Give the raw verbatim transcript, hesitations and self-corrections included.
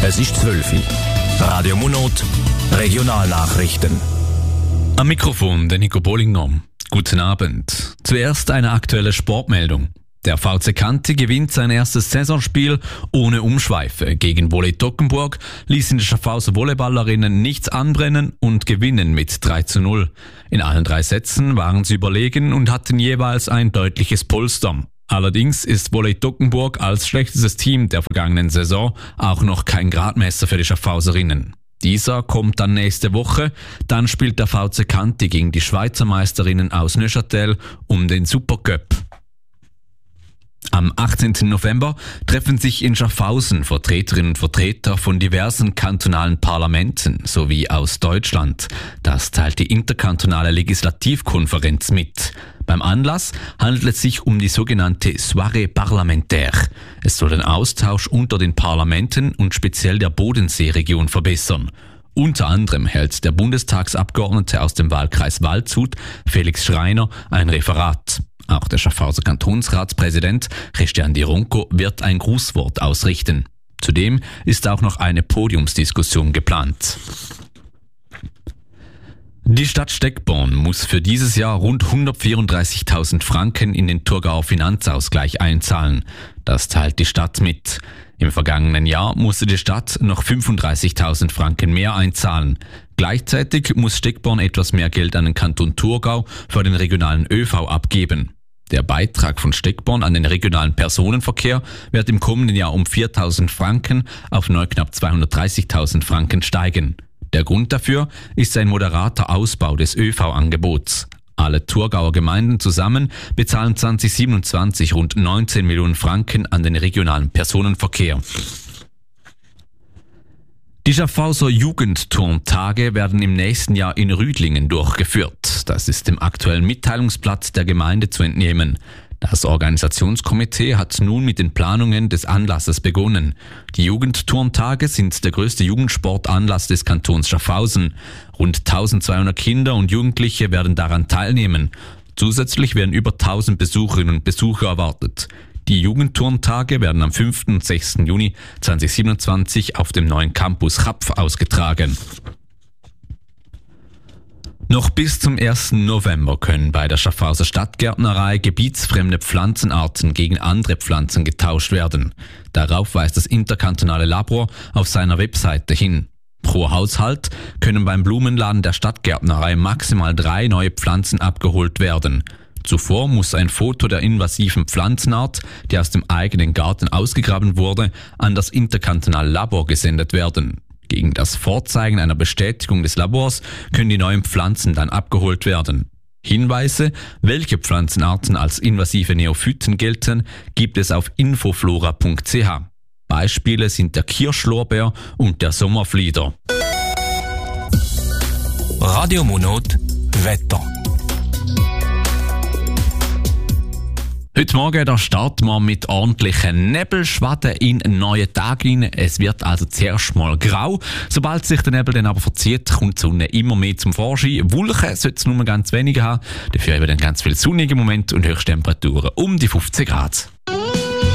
Es ist zwölf Uhr. Radio Monot, Regionalnachrichten. Am Mikrofon der Nico Bollinger. Guten Abend. Zuerst eine aktuelle Sportmeldung. Der V C Kanti gewinnt sein erstes Saisonspiel ohne Umschweife. Gegen Volley Toggenburg ließen die Schaffhauser Volleyballerinnen nichts anbrennen und gewinnen mit drei zu null. In allen drei Sätzen waren sie überlegen und hatten jeweils ein deutliches Polster. Allerdings ist Volley Toggenburg als schlechtestes Team der vergangenen Saison auch noch kein Gradmesser für die Schaffhauserinnen. Dieser kommt dann nächste Woche, dann spielt der V C Kanti gegen die Schweizer Meisterinnen aus Neuchâtel um den Supercup. Am achtzehnten November treffen sich in Schaffhausen Vertreterinnen und Vertreter von diversen kantonalen Parlamenten sowie aus Deutschland. Das teilt die interkantonale Legislativkonferenz mit. Beim Anlass handelt es sich um die sogenannte Soirée Parlementaire. Es soll den Austausch unter den Parlamenten und speziell der Bodenseeregion verbessern. Unter anderem hält der Bundestagsabgeordnete aus dem Wahlkreis Waldshut, Felix Schreiner, ein Referat. Auch der Schaffhauser Kantonsratspräsident Christian Di Ronco wird ein Grußwort ausrichten. Zudem ist auch noch eine Podiumsdiskussion geplant. Die Stadt Steckborn muss für dieses Jahr rund hundertvierunddreißigtausend Franken in den Thurgauer Finanzausgleich einzahlen. Das teilt die Stadt mit. Im vergangenen Jahr musste die Stadt noch fünfunddreißigtausend Franken mehr einzahlen. Gleichzeitig muss Steckborn etwas mehr Geld an den Kanton Thurgau für den regionalen ÖV abgeben. Der Beitrag von Steckborn an den regionalen Personenverkehr wird im kommenden Jahr um viertausend Franken auf neu knapp zweihundertdreißigtausend Franken steigen. Der Grund dafür ist ein moderater Ausbau des ÖV-Angebots. Alle Thurgauer Gemeinden zusammen bezahlen zwanzig siebenundzwanzig rund neunzehn Millionen Franken an den regionalen Personenverkehr. Die Schaffhauser Jugendturntage werden im nächsten Jahr in Rüdlingen durchgeführt. Das ist dem aktuellen Mitteilungsblatt der Gemeinde zu entnehmen. Das Organisationskomitee hat nun mit den Planungen des Anlasses begonnen. Die Jugendturntage sind der größte Jugendsportanlass des Kantons Schaffhausen. Rund eintausendzweihundert Kinder und Jugendliche werden daran teilnehmen. Zusätzlich werden über tausend Besucherinnen und Besucher erwartet. Die Jugendturntage werden am fünften und sechsten Juni zweitausendsiebenundzwanzig auf dem neuen Campus Chapf ausgetragen. Noch bis zum ersten November können bei der Schaffhauser Stadtgärtnerei gebietsfremde Pflanzenarten gegen andere Pflanzen getauscht werden. Darauf weist das interkantonale Labor auf seiner Webseite hin. Pro Haushalt können beim Blumenladen der Stadtgärtnerei maximal drei neue Pflanzen abgeholt werden. Zuvor muss ein Foto der invasiven Pflanzenart, die aus dem eigenen Garten ausgegraben wurde, an das interkantonale Labor gesendet werden. Gegen das Vorzeigen einer Bestätigung des Labors können die neuen Pflanzen dann abgeholt werden. Hinweise, welche Pflanzenarten als invasive Neophyten gelten, gibt es auf infoflora punkt c h. Beispiele sind der Kirschlorbeer und der Sommerflieder. Radio Monot, Wetter. Heute Morgen da starten wir mit ordentlichen Nebelschwaden in einen neuen Tag rein. Es wird also zuerst mal grau. Sobald sich der Nebel dann aber verzieht, kommt die Sonne immer mehr zum Vorschein. Wolken sollte es nur ganz wenige haben. Dafür haben wir dann ganz viele sonnige Momente und Höchsttemperaturen um die fünfzehn Grad.